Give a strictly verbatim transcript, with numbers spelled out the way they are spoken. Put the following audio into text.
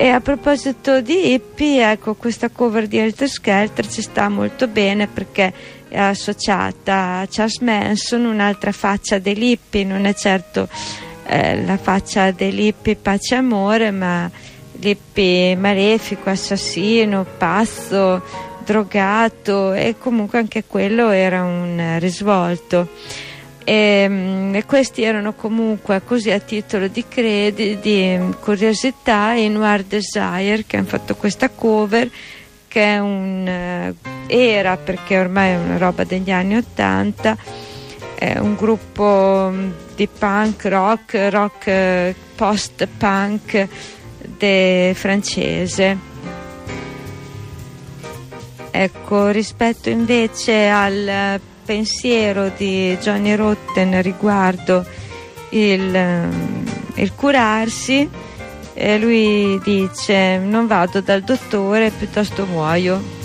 E a proposito di hippie, ecco, questa cover di Helter Skelter ci sta molto bene perché è associata a Charles Manson, un'altra faccia dell'hippie. Non è certo eh, la faccia dell'hippie pace e amore, ma l'hippie malefico, assassino, pazzo, drogato, e comunque anche quello era un risvolto. E, e questi erano comunque, così a titolo di, credi, di curiosità, i Noir Desire, che hanno fatto questa cover, che è un eh, era, perché ormai è una roba degli anni ottanta, è un gruppo di punk rock, rock eh, post punk de francese. Ecco, rispetto invece al pensiero di Johnny Rotten riguardo il, il curarsi, eh, lui dice: non vado dal dottore, piuttosto muoio.